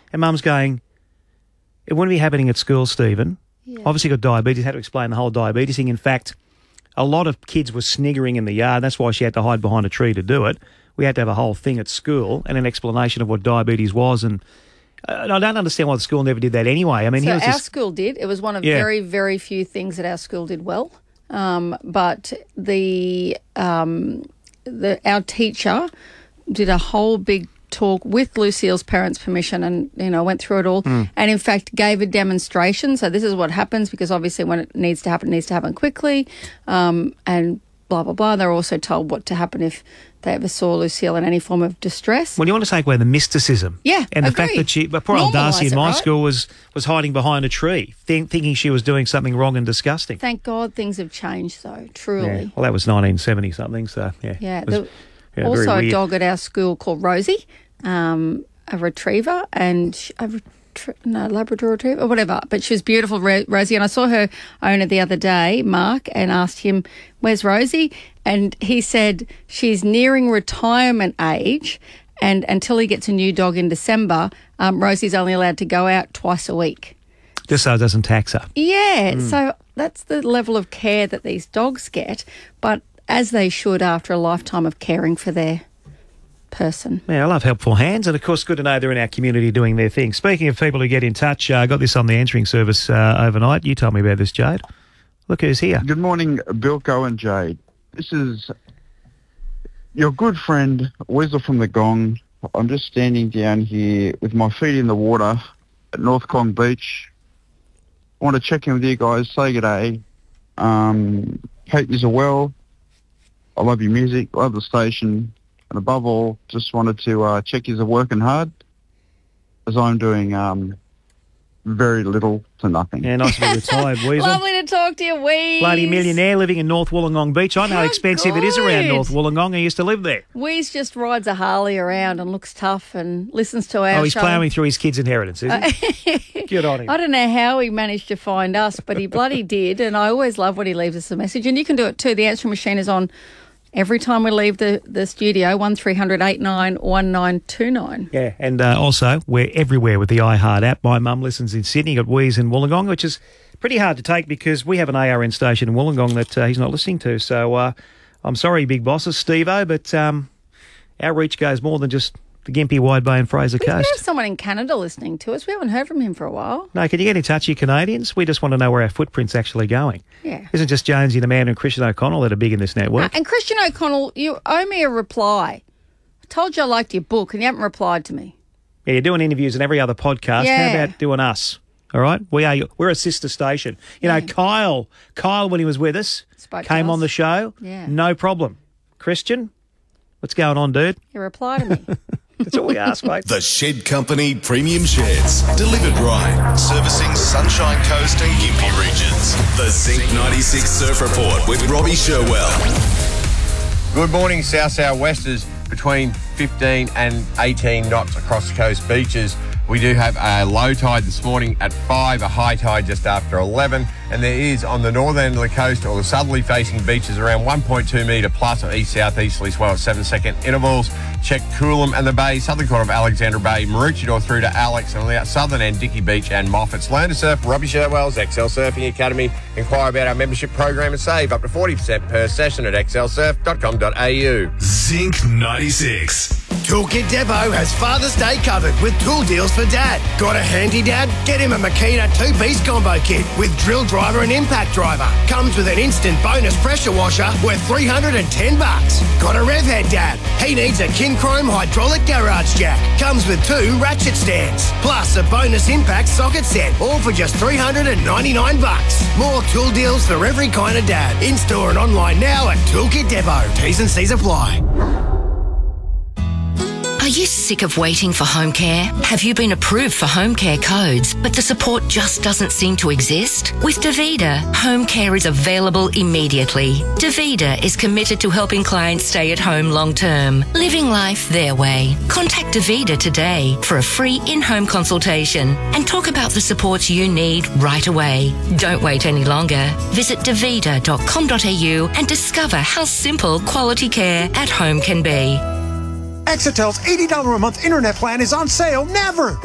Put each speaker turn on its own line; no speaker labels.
And Mum's going, it wouldn't be happening at school, Stephen.
Yeah.
Obviously got diabetes, had to explain the whole diabetes thing. In fact, a lot of kids were sniggering in the yard. That's why she had to hide behind a tree to do it. We had to have a whole thing at school and an explanation of what diabetes was. And I don't understand why the school never did that anyway. I mean,
so our school did. It was one of very, very few things that our school did well. But our teacher did a whole big talk with Lucille's parents' permission and, went through it all and, in fact, gave a demonstration. So this is what happens because, obviously, when it needs to happen quickly and blah, blah, blah. They're also told what to happen if they ever saw Lucille in any form of distress.
Well, you want to take away the mysticism.
Yeah,
and the fact that but poor old Darcy in my school was hiding behind a tree thinking she was doing something wrong and disgusting.
Thank God things have changed, though, truly.
Yeah. Well, that was 1970-something, so, yeah.
Yeah, also a dog at our school called Rosie, a retriever, and Labrador retriever or whatever. But she was beautiful, Rosie. And I saw her owner the other day, Mark, and asked him, "Where's Rosie?" And he said she's nearing retirement age, and until he gets a new dog in December, Rosie's only allowed to go out twice a week.
Just so it doesn't tax her.
Yeah, so that's the level of care that these dogs get, but as they should after a lifetime of caring for their person.
Yeah, I love helpful hands, and of course good to know they're in our community doing their thing. Speaking of people who get in touch, I got this on the answering service overnight. You told me about this, Jade. Look who's here.
Good morning, Bilko and Jade. This is your good friend, Weasel from the Gong. I'm just standing down here with my feet in the water at North Kong Beach. I want to check in with you guys, say good day. Hope you're well. I love your music, love the station. And above all, just wanted to check you're working hard, as I'm doing very little to nothing.
Yeah, nice to be retired, Weasel.
Lovely to talk to you, Weez.
Bloody millionaire living in North Wollongong Beach. I know how expensive it is around North Wollongong. I used to live there.
Weez just rides a Harley around and looks tough and listens to our show.
Oh, he's ploughing through his kids' inheritance, is he? Good on him.
I don't know how he managed to find us, but he bloody did. And I always love when he leaves us a message. And you can do it too. The answering machine is on every time we leave the studio, 1300 89 1929.
Yeah, and also we're everywhere with the iHeart app. My mum listens in Sydney, got Weez in Wollongong, which is pretty hard to take because we have an ARN station in Wollongong that he's not listening to. So I'm sorry, big bosses, Steve-O, but our reach goes more than just the Gympie, Wide Bay and Fraser Coast.
We have someone in Canada listening to us. We haven't heard from him for a while.
No, can you get in touch, you Canadians? We just want to know where our footprint's actually going.
Yeah.
Isn't just Jonesy the Man and Christian O'Connell that are big in this network?
And Christian O'Connell, you owe me a reply. I told you I liked your book and you haven't replied to me.
Yeah, you're doing interviews in every other podcast.
Yeah.
How about doing us? All right? We're a sister station. You know, Kyle, when he was with us, came on the show.
Yeah.
No problem. Christian, what's going on, dude?
You reply to me.
That's all we ask, mate.
The Shed Company Premium Sheds. Delivered right. Servicing Sunshine Coast and Gympie regions. The Zinc 96 Surf Report with Robbie Sherwell.
Good morning, South-Southwesters. Between 15 and 18 knots across the coast beaches. We do have a low tide this morning at 5, a high tide just after 11, and there is on the northern end of the coast or the southerly facing beaches around 1.2 metre plus or east-southeasterly swell at 7-second intervals. Check Coolum and the Bay, southern quarter of Alexandra Bay, Maroochydore through to Alex, and on the southern end, Dickey Beach and Moffat's. Learn to surf, Robbie Sherwell's XL Surfing Academy. Inquire about our membership program and save up to 40% per session at xlsurf.com.au.
Zinc 96.
Toolkit Depot has Father's Day covered with tool deals for Dad. Got a handy dad? Get him a Makita 2-piece combo kit with drill driver and impact driver. Comes with an instant bonus pressure washer worth $310. Got a rev head dad? He needs a King Chrome hydraulic garage jack. Comes with 2 ratchet stands. Plus a bonus impact socket set, all for just $399. More tool deals for every kind of dad. In-store and online now at Toolkit Depot. T's and C's apply.
Are you sick of waiting for home care? Have you been approved for home care codes, but the support just doesn't seem to exist? With Davida, home care is available immediately. Davida is committed to helping clients stay at home long term, living life their way. Contact Davida today for a free in-home consultation and talk about the supports you need right away. Don't wait any longer. Visit davida.com.au and discover how simple quality care at home can be.
Exetel's $80 a month internet plan is on sale never.